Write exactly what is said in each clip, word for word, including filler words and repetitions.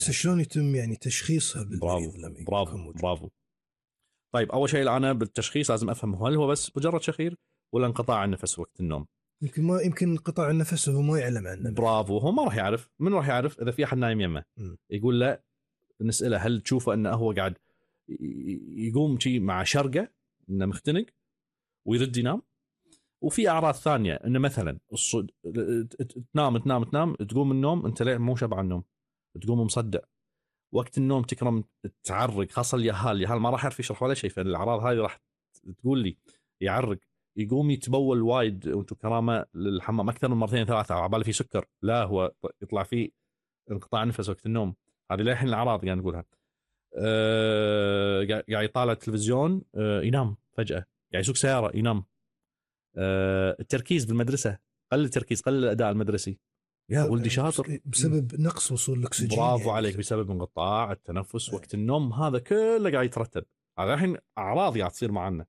شلون يتم يعني تشخيصها بالمريض؟ برافو برافو برافو. طيب أول شيء أنا بالتشخيص لازم أفهم هل هو بس مجرد شخير ولا انقطاع النفس وقت النوم. يمكن ما يمكن انقطاع النفس وهو ما يعلم عنه. برافو. هو ما راح يعرف. من راح يعرف؟ إذا في أحد نايم يمه يقول له، نسأله هل تشوفه أنه هو قاعد يقوم شيء مع شرقة إنه مختنق ويرد ينام. وفي أعراض ثانية إنه مثلا الصد... تنام تنام تنام تقوم من النوم أنت لا مو شبع النوم، تقوم مصدع وقت النوم، تكرم تعرق، خاصة اليهال اليهال ما راح يعرف يشرح ولا شيء، فالأعراض هذه راح تقول لي يعرق، يقوم يتبول وايد وانتم كرامة للحمام أكثر من مرتين ثلاثة عبالي في سكر، لا هو يطلع فيه انقطاع نفس وقت النوم. هذه للحين الأعراض قاعد نقولها. أه... قاعد يطالع التلفزيون أه... ينام فجأة، قاعد يسوق سيارة ينام. أه... التركيز بالمدرسة قل، التركيز قل الأداء المدرسي. يا ولدي شاطر بسبب نقص وصول الاكسجين. برافو يعني عليك، بسبب انقطاع التنفس أه. وقت النوم. هذا كله قاعد يترتب على الحين اعراض قاعد تصير معنا.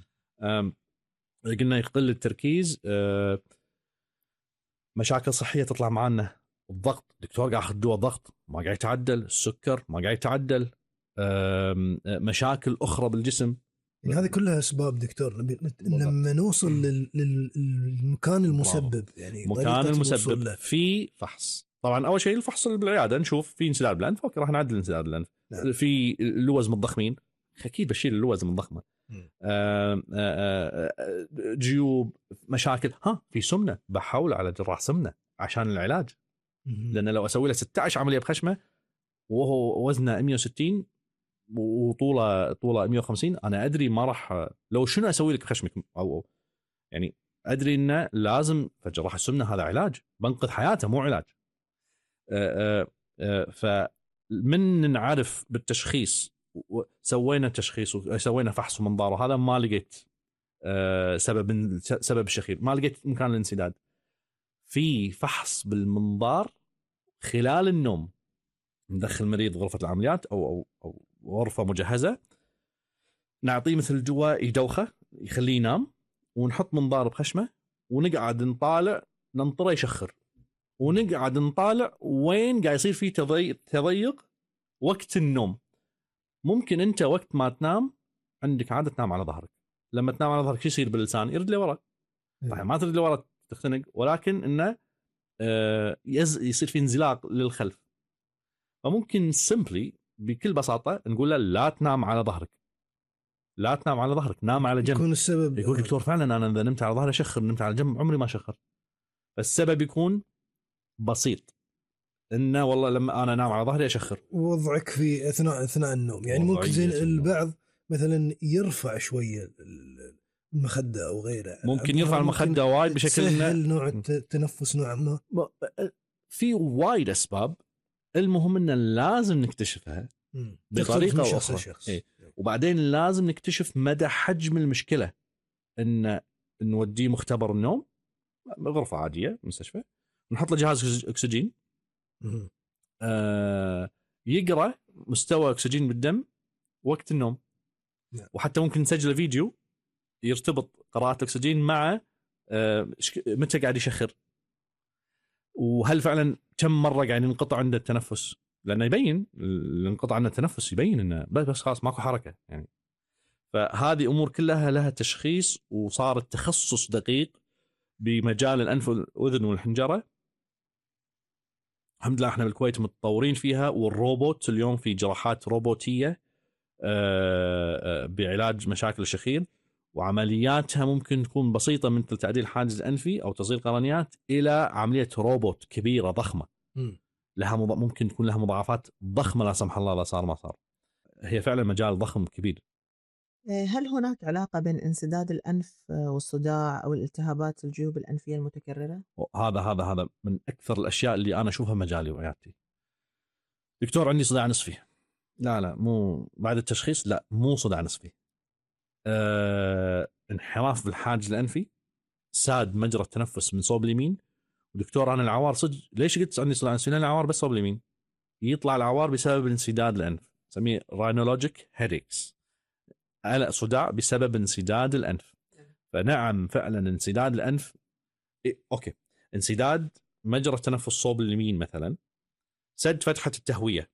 قلنا يقل التركيز، أه مشاكل صحيه تطلع معنا، الضغط دكتور قاعد ياخذ دواء ضغط ما قاعد يتعدل، السكر ما قاعد يتعدل، أه مشاكل اخرى بالجسم. يعني هذه كلها اسباب دكتور. لما نوصل للمكان المسبب، يعني مكان المسبب في فحص. طبعا اول شيء الفحص بالعياده، نشوف في انسداد بالانف، اوكي راح نعدل انسداد الانف. نعم. في اللوز متضخمين، اكيد بشيل اللوز المضخمه. آآ آآ جيوب، مشاكل، ها في سمنه، بحاول على جراح سمنه عشان العلاج. مم. لان لو اسوي له ستة عشر عمليه بخشمه وهو وزنه مية وستين وطوله طوله مية وخمسين، انا ادري ما راح، لو شنو اسوي لك بخشمك، او يعني ادري انه لازم فجراح السمنه هذا علاج بنقذ حياته مو علاج. آآ آآ فمن نعرف بالتشخيص، سوينا تشخيص وسوينا فحص ومنظار، وهذا ما لقيت سبب سبب الشخير، ما لقيت مكان الانسداد. في فحص بالمنظار خلال النوم، ندخل مريض غرفة العمليات أو أو أو غرفة مجهزة، نعطيه مثل جوا يدوخه يخليه ينام، ونحط منظار بخشمه ونقعد نطالع ننطره يشخر، ونقعد نطالع وين قاعد يصير فيه تضيق وقت النوم. ممكن أنت وقت ما تنام عندك عادة تنام على ظهرك، لما تنام على ظهرك شو يصير باللسان؟ يرد لورا. طيب ما ترد لورا تختنق، ولكن إنه آه يصير في انزلاق للخلف. فممكن سيمبلي بكل بساطة نقول له لا تنام على ظهرك، لا تنام على ظهرك، نام على جنب. يكون السبب يقول دكتور فعلا أنا إذا نمت على ظهري أشخر، نمت على جنب عمري ما شخر. السبب يكون بسيط، إنه والله لما أنا نام على ظهري أشخر. وضعك في أثناء أثناء النوم، يعني ممكن زين البعض مثلا يرفع شوية المخدة أو غيره، ممكن يرفع المخدة وايد بشكل سهل نوع التنفس نوعا ما. في وايد أسباب، المهم إن لازم نكتشفها بطريقة أو أخرى. إيه. وبعدين لازم نكتشف مدى حجم المشكلة، إن نوديه مختبر النوم، غرفة عادية مستشفى، نحط له جهاز أكسجين، آه يقرأ مستوى أكسجين بالدم وقت النوم. وحتى ممكن نسجل فيديو يرتبط قراءة الأكسجين مع آه متى قاعد يشخر، وهل فعلا كم مرة قاعد ينقطع عنده التنفس، لأنه يبين الانقطاع عنده التنفس، يبين إنه بس خلاص ماكو حركة يعني. فهذه أمور كلها لها تشخيص، وصار التخصص دقيق بمجال الأنف والأذن والحنجرة. الحمد لله احنا بالكويت متطورين فيها، والروبوت اليوم في جراحات روبوتية بعلاج مشاكل الشخير، وعملياتها ممكن تكون بسيطة من تعديل حاجز أنفي أو تصغير قرنيات إلى عملية روبوت كبيرة ضخمة م. لها مض... ممكن تكون لها مضاعفات ضخمة لا سمح الله إذا صار ما صار. هي فعلا مجال ضخم كبير. هل هناك علاقة بين انسداد الأنف والصداع أو الالتهابات الجيوب الأنفية المتكررة؟ هذا هذا هذا من أكثر الأشياء اللي أنا أشوفها مجالي وعيادتي. دكتور عندي صداع نصفي، لا لا مو بعد التشخيص، لا مو صداع نصفي، أه... انحراف بالحاجز الأنفي، ساد مجرى التنفس من صوب اليمين. ودكتور أنا العوار صدق، ليش قلت عندي صداع نصفي؟ لأن العوار بس صوب اليمين، يطلع العوار بسبب انسداد الأنف، نسميه راينولوجيك هيديكس، على صداع بسبب انسداد الأنف. فنعم فعلا انسداد الأنف إيه، أوكي، انسداد مجرى التنفس صوب اليمين مثلا، سد فتحة التهوية